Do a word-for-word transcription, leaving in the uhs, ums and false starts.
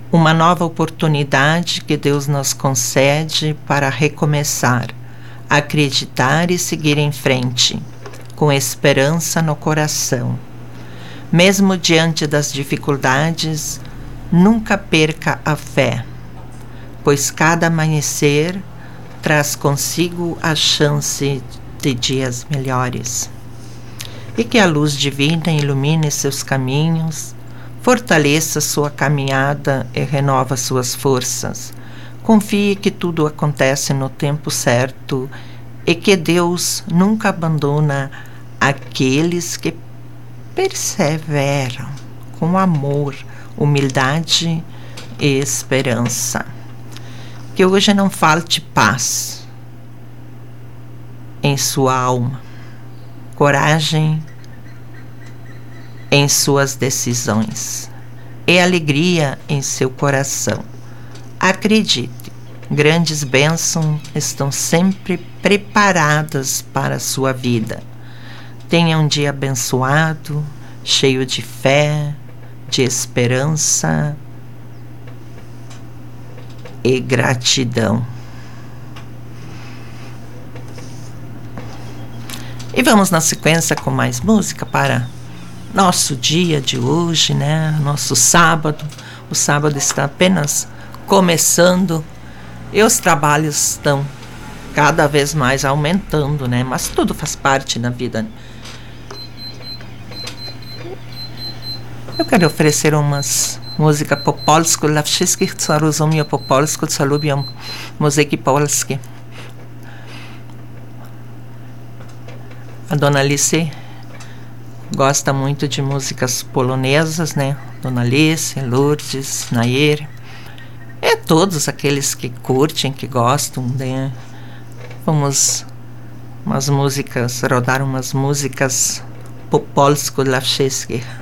uma nova oportunidade que Deus nos concede para recomeçar, acreditar e seguir em frente, com esperança no coração. Mesmo diante das dificuldades, nunca perca a fé, pois cada amanhecer traz consigo a chance de dias melhores. E que a luz divina ilumine seus caminhos, fortaleça sua caminhada e renova suas forças. Confie que tudo acontece no tempo certo e que Deus nunca abandona aqueles que perseveram com amor, humildade e esperança. Que hoje não falte paz em sua alma, coragem em suas decisões e alegria em seu coração. Acredite, grandes bênçãos estão sempre preparadas para a sua vida. Tenha um dia abençoado, cheio de fé, de esperança e gratidão. E vamos na sequência com mais música para nosso dia de hoje, né? Nosso sábado. O sábado está apenas começando e os trabalhos estão cada vez mais aumentando, né? Mas tudo faz parte da vida. Eu quero oferecer umas músicas po polsku dla wszystkich, co rozumieją po polsku, co lubią muzyki polskie. A Dona Alice gosta muito de músicas polonesas, né? Dona Alice, Lourdes, Nair. É todos aqueles que curtem, que gostam, né? Vamos umas músicas, rodar umas músicas po polsku dla wszystkich.